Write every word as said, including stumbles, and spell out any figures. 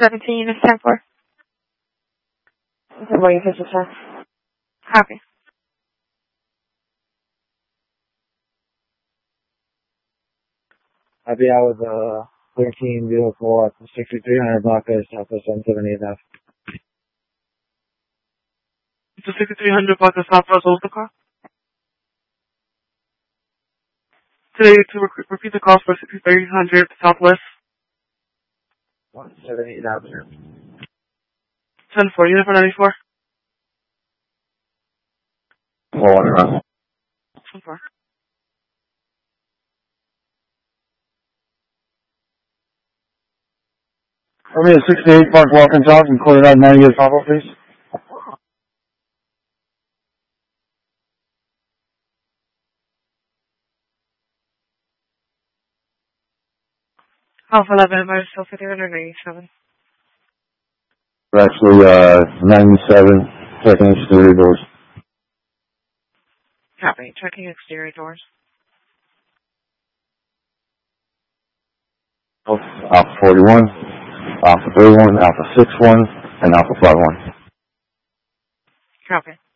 seventeen is ten four. Okay, waiting for success. Copy. I'll be out with a thirteen vehicle at sixty-three hundred block of Southwest one seventy-eight F. It's a sixty-three hundred block of Southwest, what was the call? Today, to re- repeat the call for sixty-three hundred Southwest. one seventy-eight Avenue. ten four, unit four ninety-four. four one around. ten four. For me, at sixty-eight Park Walking South and clear out ninety-eight Papa, please. Alpha eleven, Marshall fifty-one ninety-seven. Actually, uh, ninety-seven, second exterior doors. Copy. Checking exterior doors. Alpha forty-one, Alpha thirty-one, Alpha six one, and Alpha five one. Copy.